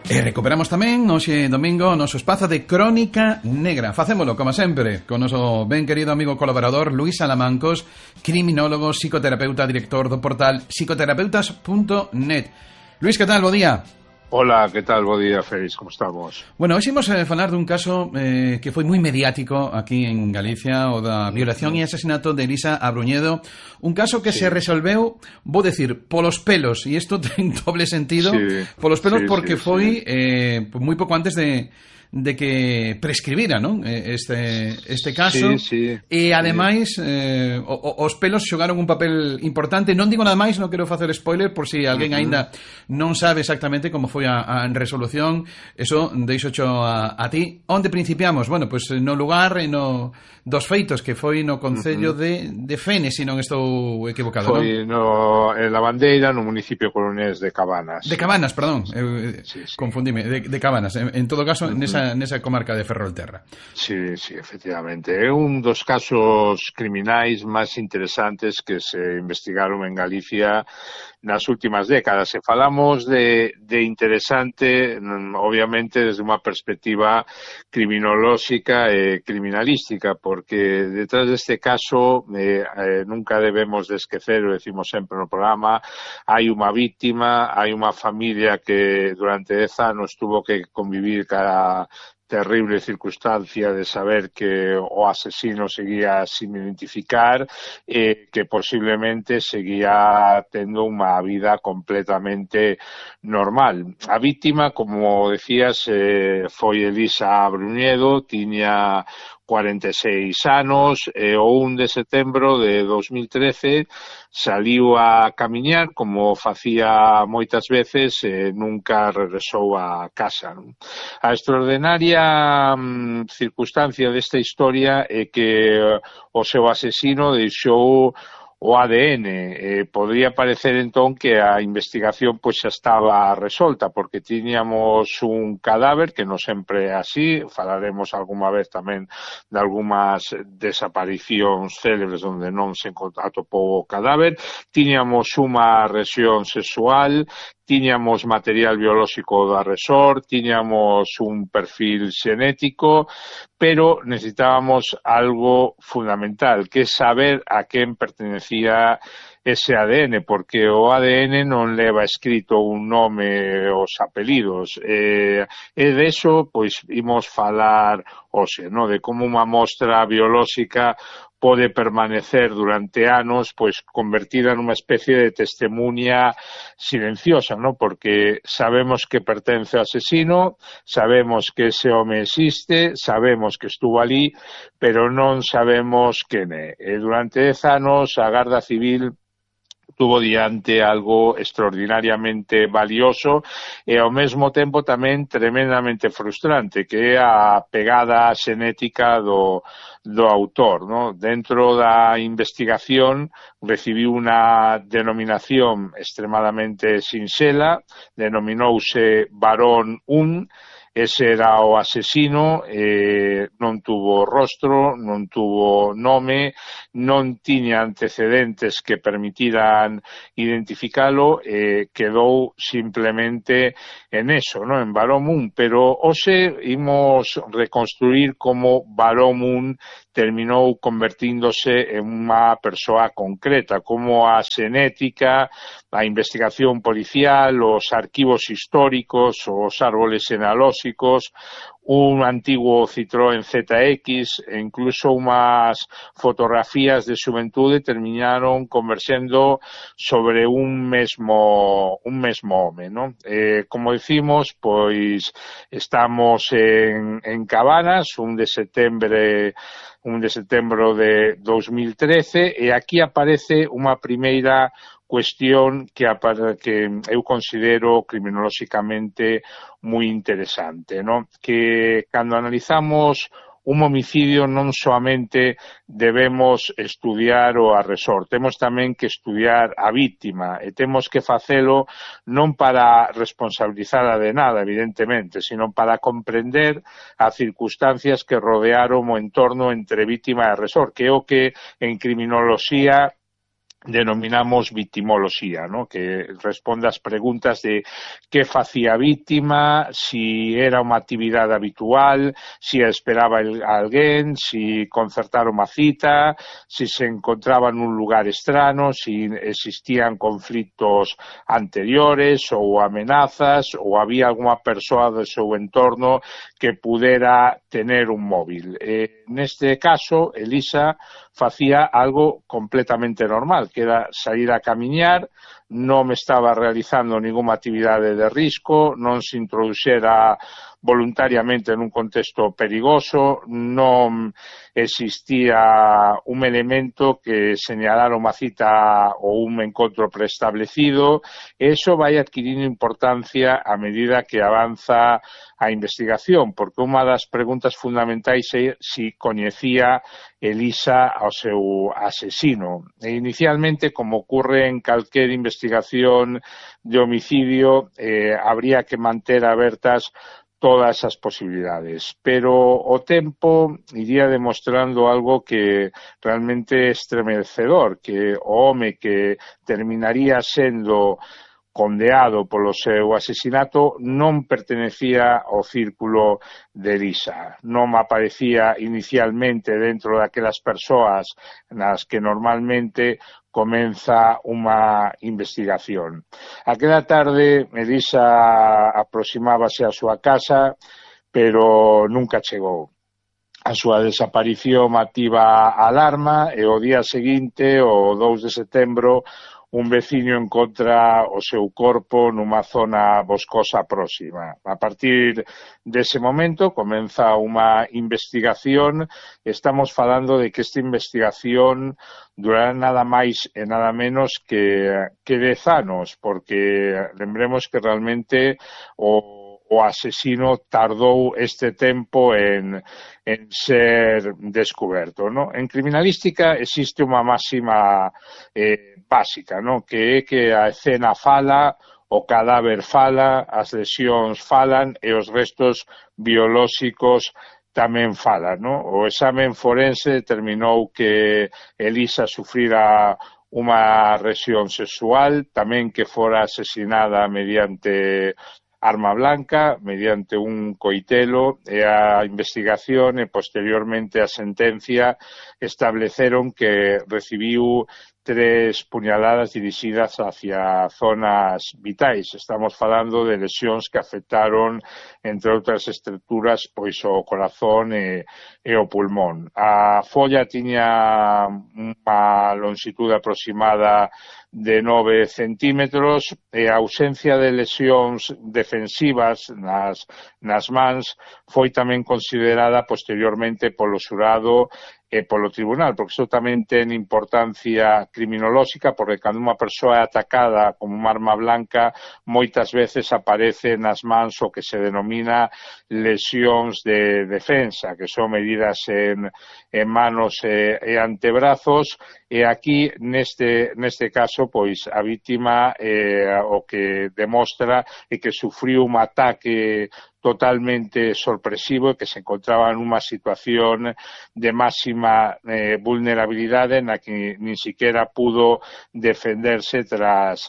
E recuperamos tamén hoxe domingo o noso espazo de Crónica Negra. Facémolo, como sempre, con o noso ben querido amigo colaborador Luís Alamancos, criminólogo, psicoterapeuta, director do portal psicoterapeutas.net. Luís, que tal? Bo día. Hola, que tal? Bo día, Félix, como estamos? Bueno, hoxe imos falar dun caso que foi moi mediático aquí en Galicia, o da violación e asesinato de Elisa Abruñedo, un caso que se resolveu, vou decir, polos pelos, e isto ten doble sentido, polos pelos porque foi moi pouco antes de que prescribira, non? Este caso. E ademais os pelos xogaron un papel importante. Non digo nada máis, non quero facer spoiler por si alguén aínda non sabe exactamente como foi a resolución. Eso deixocho a ti. Onde principiamos? Bueno, pois no lugar dos feitos, que foi no concello de Fene, se non estou equivocado, foi, non? En La Bandeira, no municipio coruñés de Cabanas. De Cabanas, perdón. Confundime, de Cabanas. En todo caso, nesa comarca de Ferrolterra. Sí, efectivamente. É un dos casos criminais máis interesantes que se investigaron en Galicia nas últimas décadas. Se falamos de interesante, obviamente, desde unha perspectiva criminolóxica e criminalística, porque detrás deste caso nunca debemos de esquecer, o decimos sempre no programa, hai unha víctima, hai unha familia que durante 10 anos tuvo que convivir ca terrible circunstancia de saber que o asesino seguía sin identificar e que posiblemente seguía tendo unha vida completamente normal. A víctima, como decías, foi Elisa Abruñedo, tiña 46 anos, e o 1 de setembro de 2013 saliu a camiñar como facía moitas veces e nunca regresou a casa. A extraordinaria circunstancia desta historia é que o seu asesino deixou o ADN. Podría parecer entón que a investigación pois xa estaba resolta, porque tiñamos un cadáver, que non sempre é así, falaremos algunha vez tamén de algunhas desaparicións célebres onde non se atopou o cadáver, tiñamos unha lesión sexual, tiñamos material biolóxico do agresor, tiñamos un perfil xenético, pero necesitábamos algo fundamental, que é saber a quen pertenecía ese ADN, porque o ADN non leva escrito un nome e os apelidos. E de eso, pois, imos falar hoxe, no? De como unha mostra biolóxica pode permanecer durante anos pois convertida nunha especie de testemunha silenciosa, ¿no? Porque sabemos que pertence ao asesino, sabemos que ese home existe, sabemos que estuvo ali, pero non sabemos quen é. E durante 10 anos a Garda Civil tuvo diante algo extraordinariamente valioso e ao mesmo tempo tamén tremendamente frustrante, que é a pegada xenética do autor, ¿no? Dentro da investigación recibiu unha denominación extremadamente sinxela, denominouse Varón 1, ese era o asesino, non tuvo rostro, non tuvo nome, non tiña antecedentes que permitiran identificalo, quedou simplemente en eso, ¿no? En Varón 1, pero hoxe imos reconstruir como Varón 1 terminou convertíndose en unha persoa concreta, como a xenética, a investigación policial, os arquivos históricos, os árboles genealóxicos, un antiguo Citroën ZX e incluso unhas fotografías de xuventude terminaron conversendo sobre un mesmo home, ¿no? Como decimos, pois estamos en Cabanas, 1 de setembro de 2013, e aquí aparece unha primeira cuestión que eu considero criminolóxicamente moi interesante, ¿no? Que cando analizamos un homicidio non soamente debemos estudiar o agresor, temos tamén que estudiar a víctima e temos que facelo non para responsabilizala de nada, evidentemente, sino para comprender as circunstancias que rodearon o entorno entre víctima e agresor, que é o que en criminoloxía denominamos victimoloxía, ¿no? Que responde ás preguntas de que facía a vítima, si era unha actividade habitual, si esperaba a alguén, si concertara unha cita, si se encontraba nun lugar estrano, si existían conflitos anteriores ou amenazas, ou había algunha persoa do seu entorno que pudera tener un móvil. Neste caso, Elisa facía algo completamente normal, que era sair a camiñar, non me estaba realizando ninguna actividade de risco, non se introduxera voluntariamente nun contexto perigoso, non existía un elemento que señalara unha cita ou un encontro preestablecido, e iso vai adquirindo importancia a medida que avanza a investigación, porque unha das preguntas fundamentais é se coñecía Elisa ao seu asesino. E inicialmente, como ocurre en calquer investigación de homicidio, habría que manter abertas todas as posibilidades, pero o tempo iría demostrando algo que realmente é estremecedor, que o home que terminaría sendo condeado polo seu asesinato non pertenecía ao círculo de Elisa, non aparecía inicialmente dentro daquelas persoas nas que normalmente comeza unha investigación. Aquela tarde, Elisa aproximábase á súa casa, pero nunca chegou. A súa desaparición activa a alarma e o día seguinte, o 2 de setembro, un veciño encontra o seu corpo nunha zona boscosa próxima. A partir dese momento comeza unha investigación. Estamos falando de que esta investigación durará nada máis e nada menos que 10 anos, porque lembremos que realmente o asesino tardou este tempo en ser descoberto, ¿no? En criminalística existe unha máxima básica, ¿no? Que é que a escena fala, o cadáver fala, as lesións falan e os restos biolóxicos tamén falan, ¿no? O exame forense determinou que Elisa sufrira unha lesión sexual, tamén que fora asesinada mediante arma blanca, mediante un coitelo, e a investigación e posteriormente a sentencia estableceron que recibiu 3 puñaladas dirixidas hacia zonas vitais. Estamos falando de lesións que afectaron, entre outras estruturas, pois o corazón e o pulmón. A folla tiña unha longitude aproximada de 9 centímetros e a ausencia de lesións defensivas nas mans foi tamén considerada posteriormente polo xurado e polo tribunal, porque iso tamén ten importancia criminolóxica, porque cando unha persoa é atacada como unha arma blanca, moitas veces aparece nas mans o que se denomina lesións de defensa, que son medidas en manos e antebrazos, e aquí, neste caso, pois a vítima o que demostra é que sufriu un ataque totalmente sorpresivo e que se encontraba nunha situación de máxima vulnerabilidade na que nin siquiera pudo defenderse tras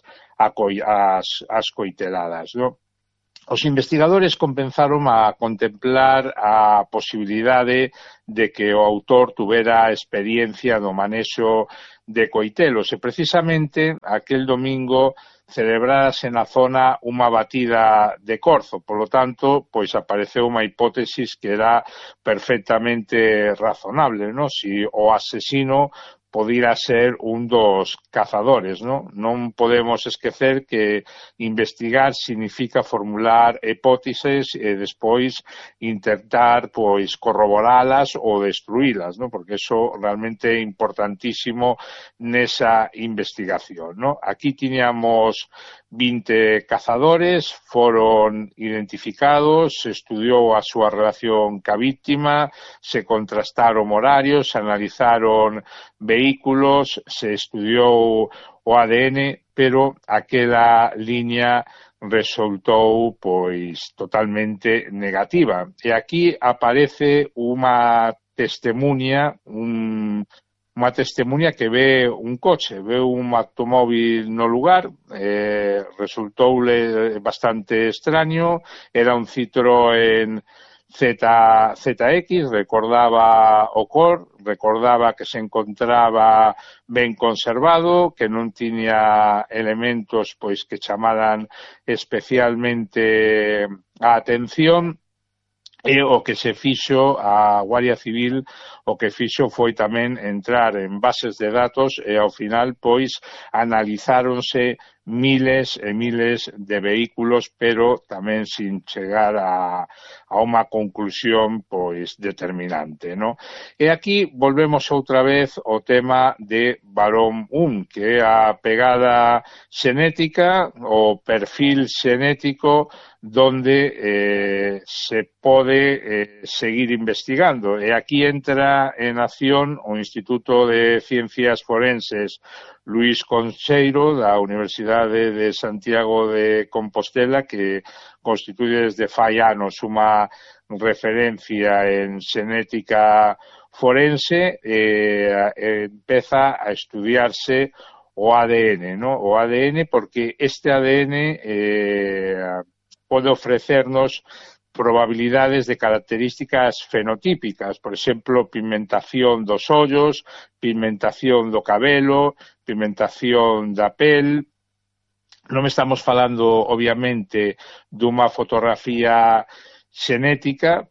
as coiteladas, ¿no? Os investigadores comenzaron a contemplar a posibilidade de que o autor tuvera experiencia no manexo de coitelos e precisamente aquel domingo celebrarase na zona unha batida de corzo, polo tanto, pois apareceu unha hipótesis que era perfectamente razonable, ¿no? Si o asesino podira ser un dos cazadores, ¿no? Non podemos esquecer que investigar significa formular hipóteses e despois intentar pois corroboralas ou destruílas, ¿no? Porque eso realmente é importantísimo nesa investigación, ¿no? Aquí tiñamos 20 cazadores, foron identificados, se estudiou a súa relación ca víctima, se contrastaron horarios, se analizaron vehículos, se estudiou o ADN, pero aquela liña resultou pois totalmente negativa. E aquí aparece unha testemunha, un unha testemunha que ve un coche, ve un automóvil no lugar, resultoule bastante extraño, era un Citroën ZX, recordaba o cor, recordaba que se encontraba ben conservado, que non tiña elementos pois que chamaran especialmente a atención, e o que se fixo a Guardia Civil, o que fixo foi tamén entrar en bases de datos e ao final pois analizáronse miles e miles de vehículos, pero tamén sin chegar a unha conclusión pois determinante, ¿no? E aquí volvemos outra vez ao tema de Barón 1, que é a pegada xenética, o perfil xenético donde se pode seguir investigando. E aquí entra en acción o Instituto de Ciencias Forenses Luís Concheiro da Universidade de Santiago de Compostela, que constituye desde fai anos unha referencia en xenética forense, empeza a estudiarse o ADN, ¿no? O ADN, porque este ADN pode ofrecernos probabilidades de características fenotípicas, por exemplo, pigmentación dos ollos, pigmentación do cabelo, pigmentación da pel. Non estamos falando, obviamente, dunha fotografía xenética,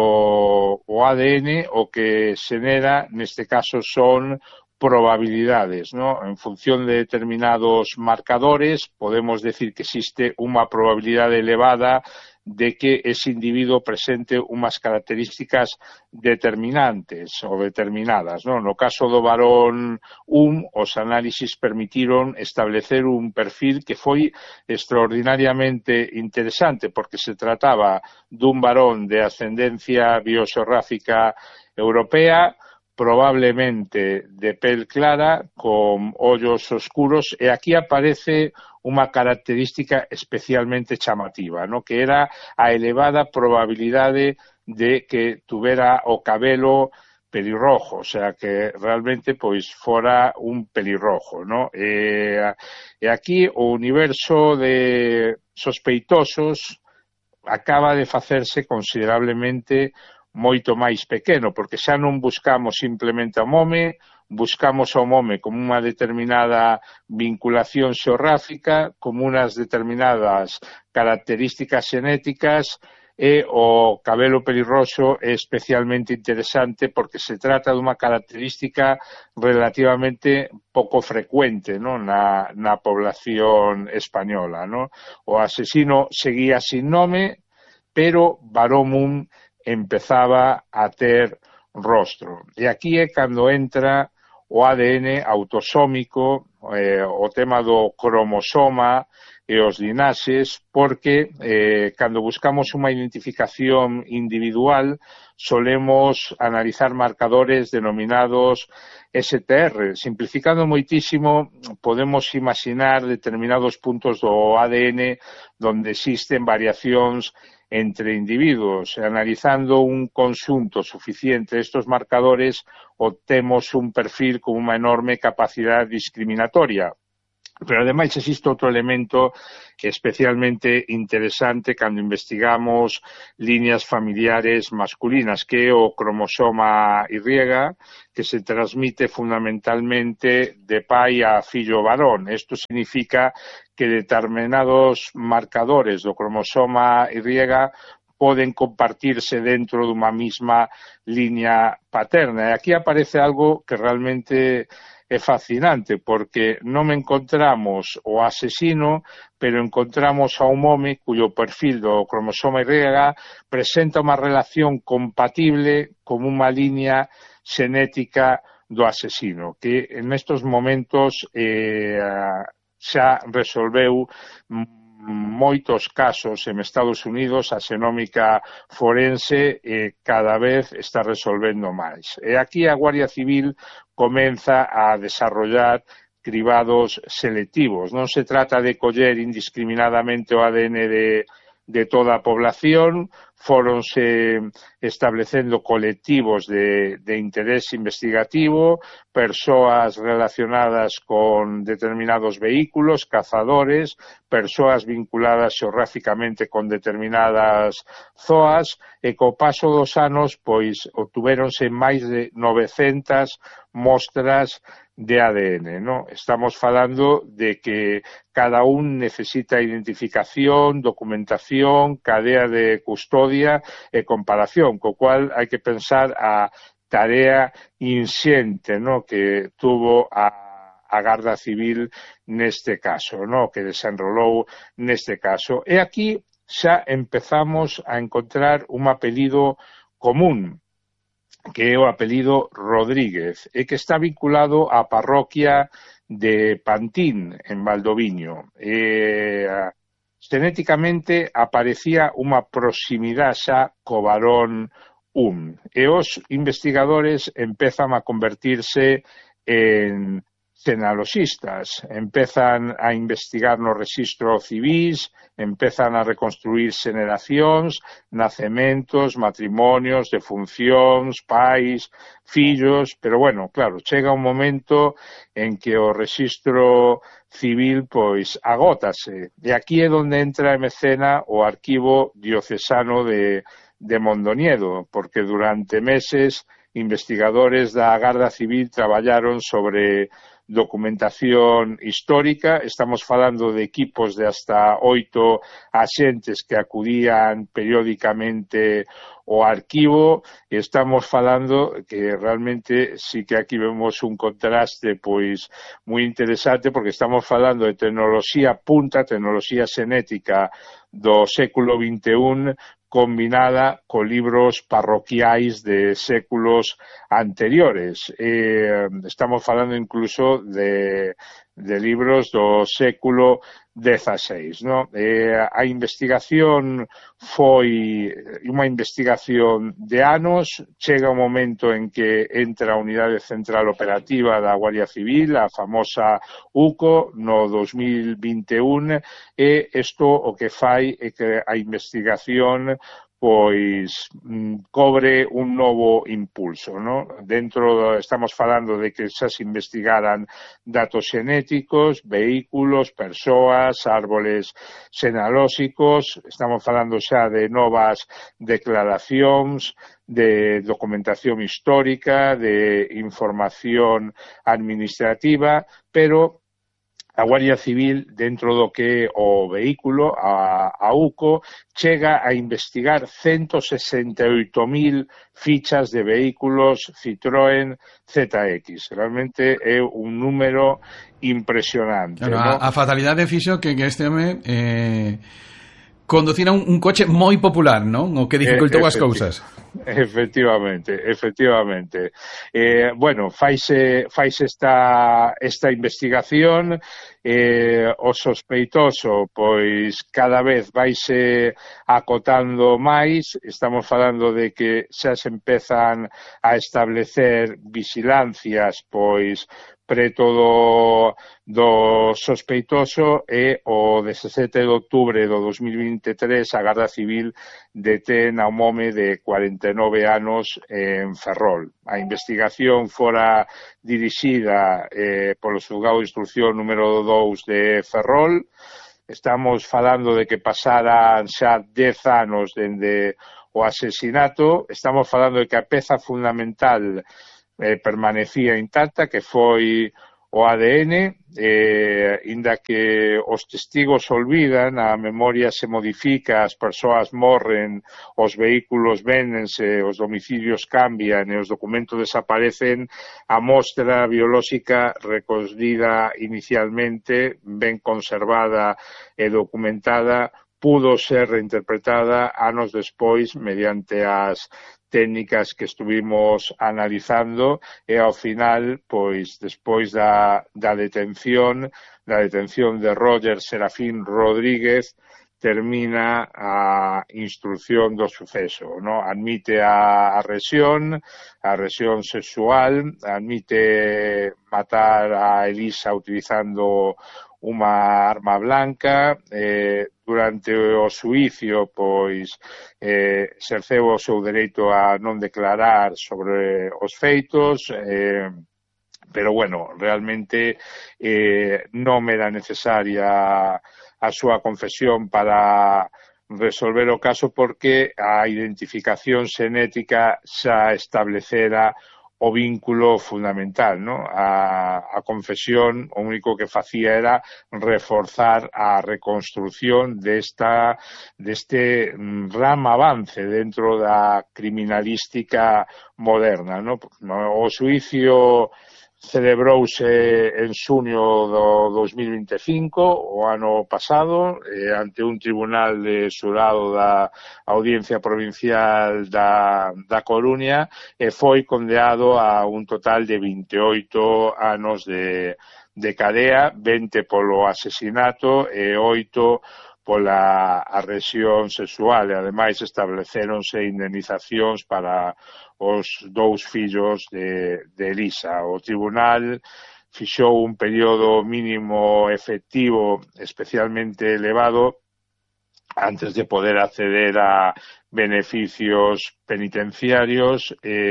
pero o ADN o que xenera, neste caso, son probabilidades, ¿no? En función de determinados marcadores, podemos decir que existe unha probabilidade elevada de que ese individuo presente unhas características determinantes ou determinadas, ¿no? No caso do varón 1, os análisis permitiron establecer un perfil que foi extraordinariamente interesante, porque se trataba dun varón de ascendencia bioxeográfica europea, probablemente de pel clara, con ollos oscuros, e aquí aparece unha característica especialmente chamativa, ¿no? Que era a elevada probabilidade de que tuvera o cabelo pelirrojo, o sea, que realmente pois fora un pelirrojo, ¿no? E aquí o universo de sospeitosos acaba de facerse considerablemente moito máis pequeno, porque xa non buscamos simplemente ao home, buscamos ao home como unha determinada vinculación xeográfica, como unas determinadas características xenéticas, e o cabelo pelirroxo é especialmente interesante porque se trata dunha característica relativamente pouco frecuente, ¿no? na población española, ¿no? O asesino seguía sin nome, pero Barón empezaba a ter rostro. E aquí é cando entra o ADN autosómico, o tema do cromosoma e os linaxes, porque cando buscamos unha identificación individual solemos analizar marcadores denominados STR. Simplificando moitísimo, podemos imaginar determinados puntos do ADN donde existen variacións entre individuos. Analizando un conxunto suficiente destos marcadores, obtemos un perfil con unha enorme capacidade discriminatoria. Pero, ademais, existe outro elemento especialmente interesante cando investigamos líneas familiares masculinas, que é o cromosoma Y, que se transmite fundamentalmente de pai a fillo varón. Isto significa que determinados marcadores do cromosoma Y poden compartirse dentro dunha mesma liña paterna. E aquí aparece algo que realmente é fascinante, porque non encontramos o asesino, pero encontramos a un home cuyo perfil do cromosoma Y presenta unha relación compatible con unha liña xenética do asesino, que en estos momentos xa resolveu moitos casos en Estados Unidos. A xenómica forense cada vez está resolvendo máis. E aquí a Guardia Civil comeza a desarrollar cribados selectivos. Non se trata de coller indiscriminadamente o ADN de toda a población, fóronse establecendo colectivos de interés investigativo, persoas relacionadas con determinados vehículos, cazadores, persoas vinculadas xeográficamente con determinadas zoas, e co paso dos anos, pois, obtuvéronse máis de 900 mostras de ADN, ¿no? Estamos falando de que cada un necesita identificación, documentación, cadea de custodia e comparación, co cual hai que pensar a tarea inxente, ¿no?, que tuvo a Garda Civil neste caso, ¿no?, que desenrolou neste caso. E aquí xa empezamos a encontrar un apelido común, que é o apelido Rodríguez, e que está vinculado á parroquia de Pantín, en Valdoviño. Genéticamente aparecía unha proximidade xa co varón e os investigadores empezan a convertirse en genealoxistas, empezan a investigar no rexistro civís, empezan a reconstruir xeneracións, nacementos, matrimonios, defuncións, pais, fillos, pero bueno, claro, chega un momento en que o rexistro civil pois agótase, e aquí é onde entra en escena o arquivo diocesano de Mondoñedo, porque durante meses investigadores da Garda Civil traballaron sobre documentación histórica. Estamos falando de equipos de hasta 8 axentes que acudían periódicamente ao arquivo, e estamos falando que realmente sí que aquí vemos un contraste pois moi interesante, porque estamos falando de tecnoloxía punta, tecnoloxía xenética do século XXI, combinada con libros parroquiais de séculos anteriores. Estamos falando incluso de libros do século XVI, ¿no? A investigación foi unha investigación de anos. Chega un momento en que entra a Unidade Central Operativa da Guardia Civil, a famosa UCO, no 2021, e isto o que fai é que a investigación pois cobre un novo impulso, ¿no? Estamos falando de que xa se investigaran datos xenéticos, vehículos, persoas, árboles xenalóxicos, estamos falando xa de novas declaracións, de documentación histórica, de información administrativa, pero a Guardia Civil, dentro do que é o vehículo, a UCO, chega a investigar 168.000 fichas de vehículos Citroën ZX. Realmente é un número impresionante, claro, ¿no? A fatalidade fixo que este home conducira un coche moi popular, non? O que dificultou as cousas. Efectivamente. Bueno, faise esta investigación, o sospeitoso, pois, cada vez vaise acotando máis. Estamos falando de que xa se empezan a establecer vigilancias, pois, preto do sospeitoso, e o 17 de outubro do 2023 a Garda Civil detén a un home de 49 anos en Ferrol. A investigación fora dirixida polo Xulgado de Instrucción número 2 de Ferrol. Estamos falando de que pasaran xa 10 anos dende o asesinato. Estamos falando de que a peza fundamental permanecía intacta, que foi o ADN, inda que os testigos olvidan, a memoria se modifica, as persoas morren, os vehículos véndense, os domicilios cambian e os documentos desaparecen, a mostra biolóxica recollida inicialmente, ben conservada e documentada, pudo ser reinterpretada anos despois mediante as técnicas que estuvimos analizando, e ao final, pois, despois da detención de Roger Serafín Rodríguez, termina a instrucción do suceso, ¿no? Admite a agresión sexual, admite matar a Elisa utilizando unha arma blanca. Durante o xuízo, pois, exerceu o seu dereito a non declarar sobre os feitos, pero, bueno, realmente non era necesaria a súa confesión para resolver o caso, porque a identificación xenética xa establecera o vínculo fundamental, ¿no? A confesión o único que facía era reforzar a reconstrucción deste gran avance dentro da criminalística moderna, ¿no? O xuicio celebrouse en xuño do 2025, o ano pasado, ante un tribunal de xurado da Audiencia Provincial da Coruña, e foi condenado a un total de 28 anos de cadea, 20 polo asesinato e 8 pola agresión sexual, e ademais establecéronse indemnizacións para os 2 fillos de Elisa. O tribunal fixou un período mínimo efectivo especialmente elevado antes de poder acceder a beneficios penitenciarios,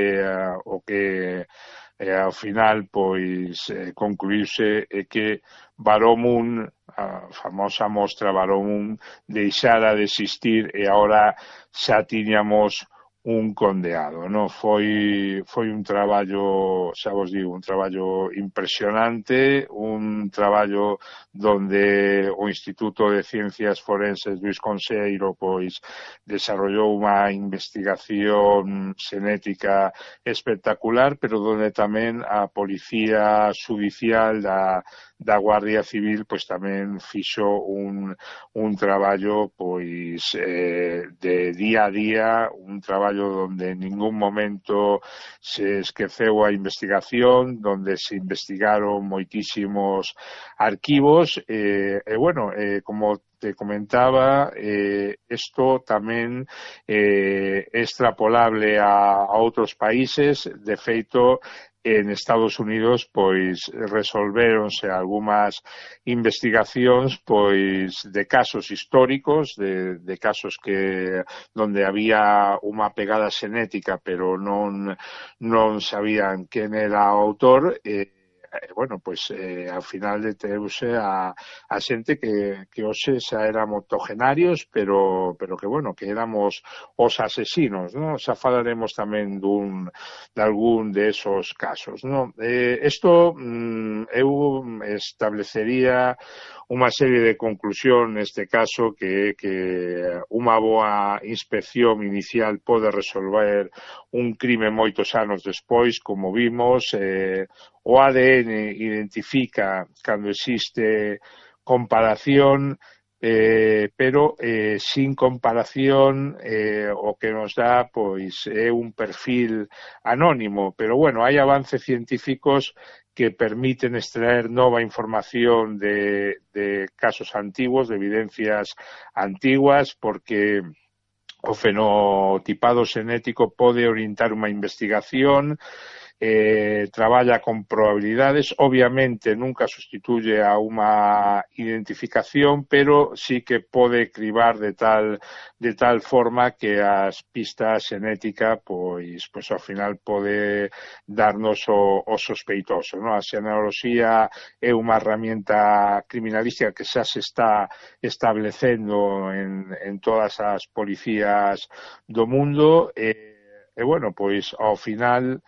o que ao final pois concluíuse que Baró-Mun, a famosa mostra Baró-Mun, deixara de existir e agora xa tiñamos un condeado, ¿no? Foi un traballo, xa vos digo, un traballo impresionante, un traballo donde o Instituto de Ciencias Forenses Luis Consello pois desarrollou unha investigación xenética espectacular, pero donde tamén a Policía Judicial da Guardia Civil pois tamén fixo un traballo pois de día a día, un traballo donde en ningún momento se esqueceu a investigación, donde se investigaron moitísimos arquivos, bueno, como te comentaba, isto tamén é extrapolable a outros países. De feito, en Estados Unidos pois resolvéronse algunhas investigacións pois de casos históricos, de casos que donde había unha pegada xenética pero non sabían quen era o autor, bueno, pois ao final deteuse a xente que hoxe xa éramos octogenarios, pero que, bueno, que éramos os asesinos, ¿no? Xa falaremos tamén de algún de esos casos, ¿no? Isto eu establecería unha serie de conclusión neste caso que unha boa inspección inicial pode resolver un crime moitos anos despois, como vimos. O ADN identifica cando existe comparación, pero sin comparación o que nos dá pois é un perfil anónimo, pero bueno, hai avances científicos que permiten extraer nova información de casos antiguos, de evidencias antiguas, porque o fenotipado xenético pode orientar unha investigación, traballa con probabilidades, obviamente nunca sustituye a unha identificación, pero sí que pode cribar de tal forma que as pistas xenética pois ao final pode darnos o sospeitoso, ¿no? A xenealoxía é unha herramienta criminalística que xa se está establecendo en todas as policías do mundo, e bueno, pois ao final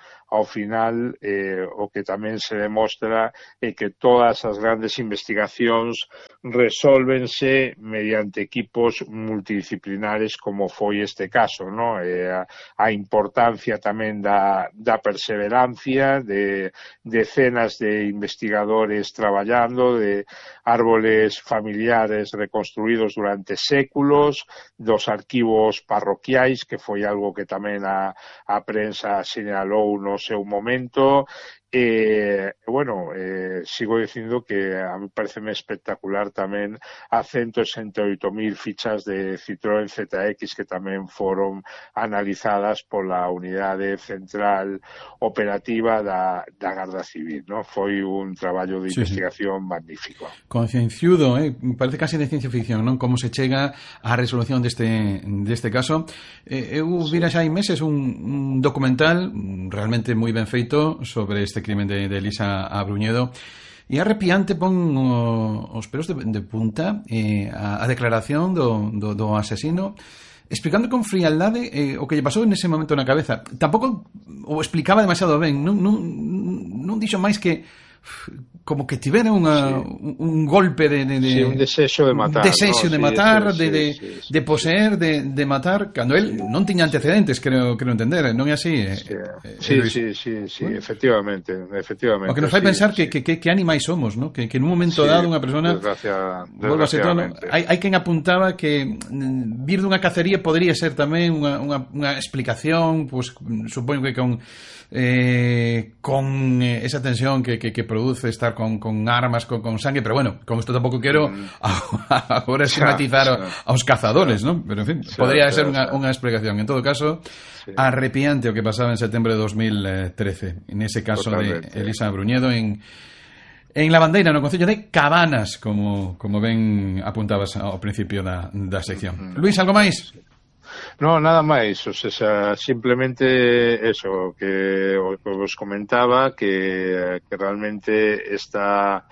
o que tamén se demostra é que todas as grandes investigacións resólvense mediante equipos multidisciplinares, como foi este caso, ¿no? A importancia tamén da perseverancia, de decenas de investigadores traballando, de árboles familiares reconstruídos durante séculos, dos arquivos parroquiais, que foi algo que tamén a prensa señalou no seu momento, Sigo dicindo que a mí pareceme espectacular tamén a 168.000 fichas de Citroën ZX que tamén foron analizadas pola Unidade Central Operativa da Garda Civil, ¿no? Foi un traballo de investigación magnífico. Concienciudo, parece casi de ciencia ficción, non? Como se chega á resolución deste caso. Eu vira xa hai meses un documental realmente moi ben feito sobre este crimen de Elisa Abruñedo, e arrepiante pon os pelos de punta a declaración do asesino, explicando con frialdade o que lle pasou nese momento na cabeza. Tampouco o explicaba demasiado ben, non dixo máis que como que tivera un golpe de un desexo de matar, de poseer, de matar, cando él non tiña antecedentes, creo entender, non é así? Sí, efectivamente. O que nos fai pensar que animais somos, ¿no? Que en un momento dado unha persona volva a ser todo. Hai quen apuntaba que vir dunha cacería podría ser tamén unha explicación, pues supoño que con esa tensión que produce estar con armas, con sangre, pero bueno, con esto tampoco quiero ahora estigmatizar aos cazadores, ¿no? Pero en fin, podría ser unha explicación. En todo caso, arrepiante o que pasaba en setembro de 2013, en ese caso de Elisa Abruñedo en La Bandeira, no concello de Cabanas, como ben apuntabas ao principio da sección. Luis, algo máis? No, nada máis, o sea, simplemente eso, que os comentaba que realmente esta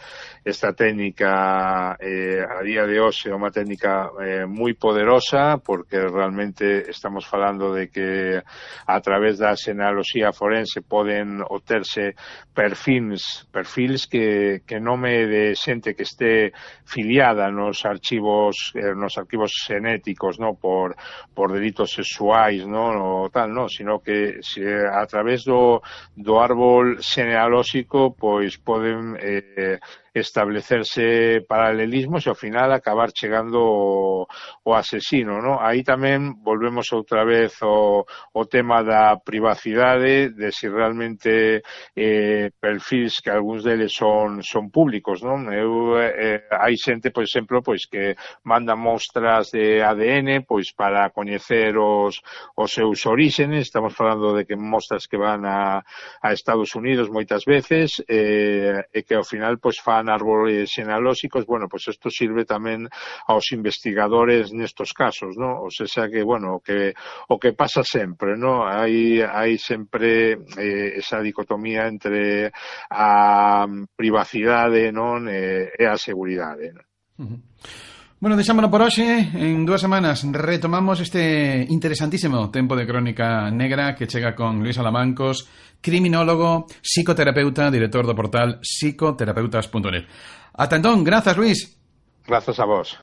técnica a día de hoxe é unha técnica moi poderosa, porque realmente estamos falando de que a través da xenealoxía forense poden obterse perfils que nome de xente que este filiada nos archivos xenéticos, no, por delitos sexuais, no, tal, no, sino que a través do árbol xenealóxico pois poden establecerse paralelismos e ao final acabar chegando o asesino, ¿no? Aí tamén volvemos outra vez o tema da privacidade, de si realmente perfils que algúns deles son públicos, non? Hai xente, por exemplo, pois que manda mostras de ADN pois para coñecer os seus oríxenes. Estamos falando de que mostras que van a Estados Unidos moitas veces e que ao final pois fan árboles xenealóxicos. Bueno, pues esto sirve tamén aos investigadores nestos casos, ¿no? O sea que, bueno, o que pasa sempre, ¿no? Hai sempre esa dicotomía entre a privacidade, non, e a seguridade, ¿no? Bueno, deixámoslo por hoxe. En 2 semanas retomamos este interesantísimo tempo de Crónica Negra que chega con Luis Alamancos, criminólogo, psicoterapeuta, director do portal psicoterapeutas.net. Ata entón, grazas, Luis. Grazas a vos.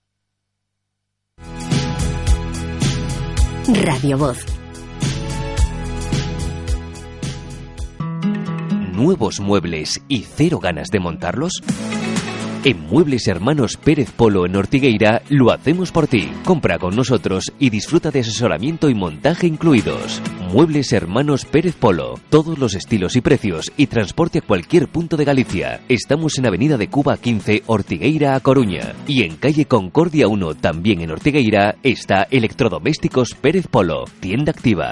Radio Voz. ¿Nuevos muebles y cero ganas de montarlos? En Muebles Hermanos Pérez Polo en Ortigueira lo hacemos por ti. Compra con nosotros y disfruta de asesoramiento y montaje incluidos. Muebles Hermanos Pérez Polo. Todos los estilos y precios y transporte a cualquier punto de Galicia. Estamos en Avenida de Cuba 15, Ortigueira a Coruña. Y en Calle Concordia 1, también en Ortigueira, está Electrodomésticos Pérez Polo. Tienda activa.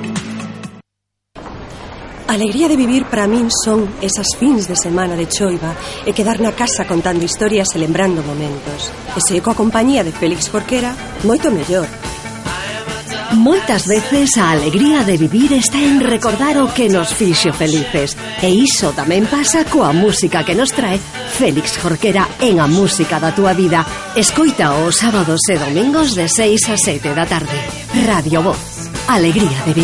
A alegría de vivir para min son esas fins de semana de choiva e quedar na casa contando historias e lembrando momentos. E se coa compañía de Félix Jorquera, moito mellor. Moitas veces a alegría de vivir está en recordar o que nos fixo felices. E iso tamén pasa coa música que nos trae Félix Jorquera en A Música da Túa Vida. Escoita os sábados e domingos de 6 a 7 da tarde. Radio Voz. Alegría de vivir.